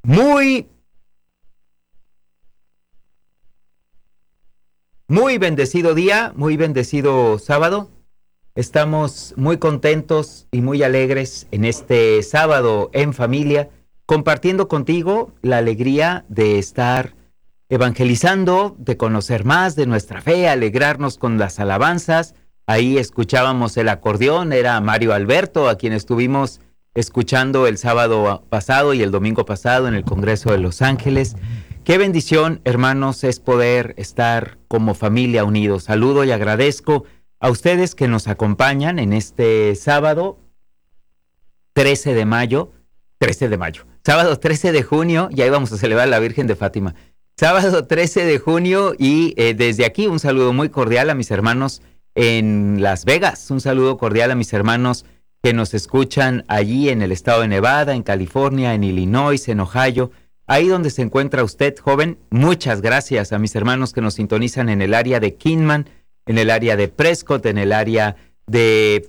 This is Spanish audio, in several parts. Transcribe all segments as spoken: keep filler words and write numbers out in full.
Muy, muy bendecido día, muy bendecido sábado. Estamos muy contentos y muy alegres en este sábado en familia, compartiendo contigo la alegría de estar evangelizando, de conocer más de nuestra fe, alegrarnos con las alabanzas. Ahí escuchábamos el acordeón, era Mario Alberto, a quien estuvimos escuchando el sábado pasado y el domingo pasado en el Congreso de Los Ángeles. Qué bendición, hermanos, es poder estar como familia unidos. Saludo y agradezco a ustedes que nos acompañan en este sábado trece de mayo, trece de mayo, sábado trece de junio, ya íbamos a celebrar a la Virgen de Fátima. Sábado trece de junio y eh, desde aquí un saludo muy cordial a mis hermanos en Las Vegas, un saludo cordial a mis hermanos que nos escuchan allí en el estado de Nevada, en California, en Illinois, en Ohio, ahí donde se encuentra usted, joven. Muchas gracias a mis hermanos que nos sintonizan en el área de Kingman, en el área de Prescott, en el área de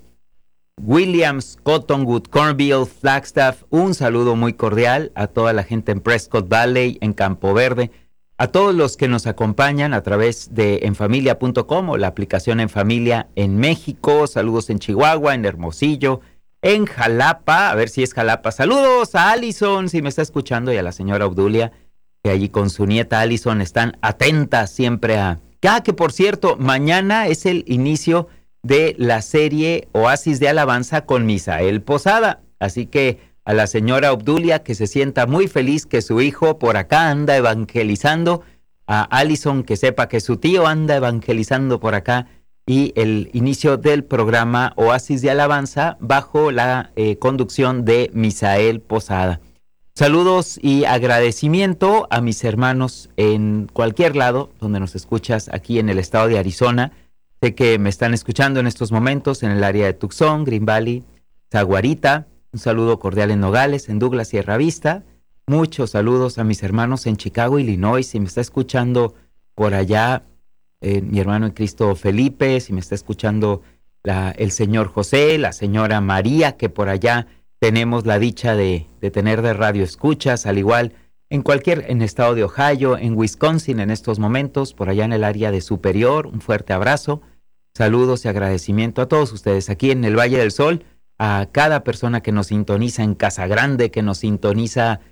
Williams, Cottonwood, Cornville, Flagstaff. Un saludo muy cordial a toda la gente en Prescott Valley, en Campo Verde, a todos los que nos acompañan a través de enfamilia punto com o la aplicación En Familia en México. Saludos en Chihuahua, en Hermosillo, en Jalapa, a ver si es Jalapa. Saludos a Allison, si me está escuchando, y a la señora Obdulia, que allí con su nieta Allison están atentas siempre a... Ah, que por cierto, mañana es el inicio de la serie Oasis de Alabanza con Misael Posada. Así que a la señora Obdulia, que se sienta muy feliz que su hijo por acá anda evangelizando, a Allison, que sepa que su tío anda evangelizando por acá, y el inicio del programa Oasis de Alabanza bajo la eh, conducción de Misael Posada. Saludos y agradecimiento a mis hermanos en cualquier lado donde nos escuchas aquí en el estado de Arizona. Sé que me están escuchando en estos momentos en el área de Tucson, Green Valley, Saguarita. Un saludo cordial en Nogales, en Douglas, Sierra Vista. Muchos saludos a mis hermanos en Chicago, Illinois. Si me está escuchando por allá, eh, mi hermano en Cristo Felipe, si me está escuchando la, el señor José, la señora María, que por allá tenemos la dicha de, de tener de radio escuchas, al igual en cualquier, en el estado de Ohio, en Wisconsin en estos momentos, por allá en el área de Superior. Un fuerte abrazo, saludos y agradecimiento a todos ustedes aquí en el Valle del Sol, a cada persona que nos sintoniza en Casa Grande, que nos sintoniza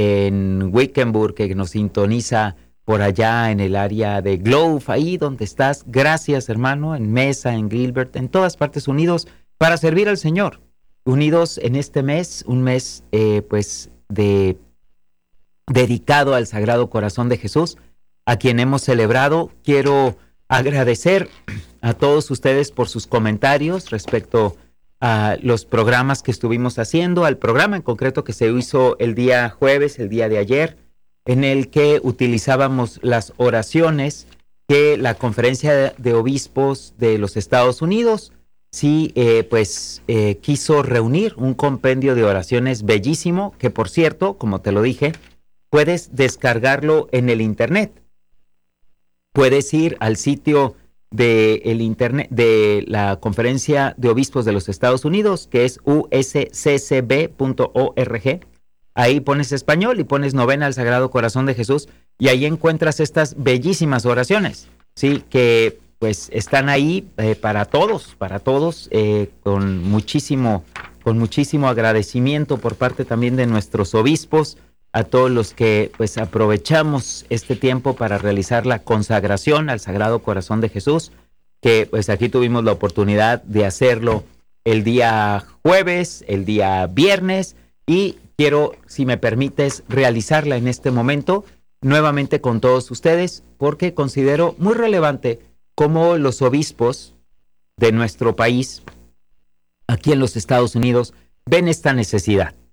en Wickenburg, que nos sintoniza por allá en el área de Glove, ahí donde estás. Gracias, hermano, en Mesa, en Gilbert, en todas partes, unidos para servir al Señor. Unidos en este mes, un mes eh, pues de dedicado al Sagrado Corazón de Jesús, a quien hemos celebrado. Quiero agradecer a todos ustedes por sus comentarios respecto a los programas que estuvimos haciendo, al programa en concreto que se hizo el día jueves, el día de ayer, en el que utilizábamos las oraciones que la Conferencia de Obispos de los Estados Unidos sí eh, pues eh, quiso reunir un compendio de oraciones bellísimo, que por cierto, como te lo dije, puedes descargarlo en el internet. Puedes ir al sitio de el internet de la Conferencia de Obispos de los Estados Unidos, que es u s c c b punto org. Ahí pones español y pones Novena al Sagrado Corazón de Jesús, y ahí encuentras estas bellísimas oraciones, sí, que pues están ahí eh, para todos, para todos, eh, con muchísimo, con muchísimo agradecimiento por parte también de nuestros obispos, a todos los que pues aprovechamos este tiempo para realizar la consagración al Sagrado Corazón de Jesús, que pues aquí tuvimos la oportunidad de hacerlo el día jueves, el día viernes, y quiero, si me permites, realizarla en este momento nuevamente con todos ustedes, porque considero muy relevante cómo los obispos de nuestro país, aquí en los Estados Unidos, ven esta necesidad.